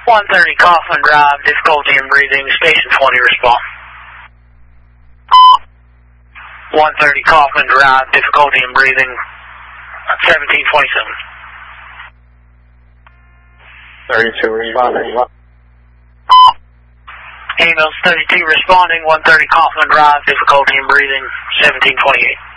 130 Kaufman Drive, difficulty in breathing, station 20 respond. 130 Kaufman Drive, difficulty in breathing, 1727. 32 responding. Ambulance 32 responding, 130 Kaufman Drive, difficulty in breathing, 1728.